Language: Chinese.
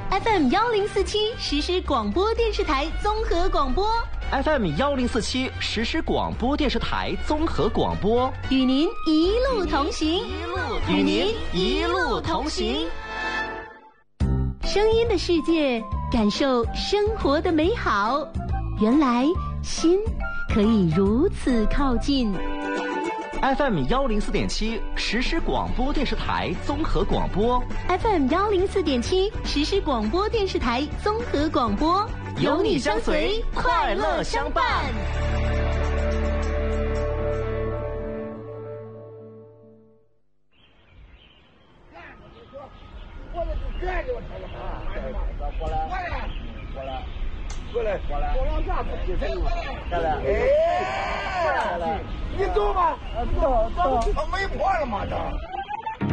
FM1047实时广播电视台综合广播。 FM1047实时广播电视台综合广播， 与您一路同行， 与您一路同行。 声音的世界，感受生活的美好。原来心可以如此靠近。 FM104.7实时广播电视台综合广播。 FM104.7实时广播电视台综合广播， 有你相随，快乐相伴。 你走吧，走，没破了吗？这。